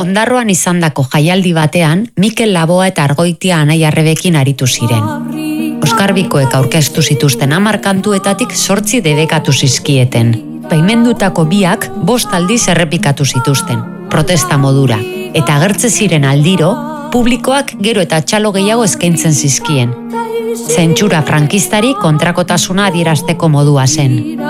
Ondarroan izandako jaialdi batean, Mikel Laboa eta Argoitia Anaiarrebekin aritu ziren. Oskarbikoek aurkeztu zituzten 10 kantuetatik 8 debekatu zizkieten. Baimendutako 2 5 aldiz errepikatu zituzten, protesta modura. Eta agertze ziren aldiro, publikoak gero eta txalo gehiago eskaintzen zizkien. Zentsura frankistari kontrakotasuna adierazteko modua zen.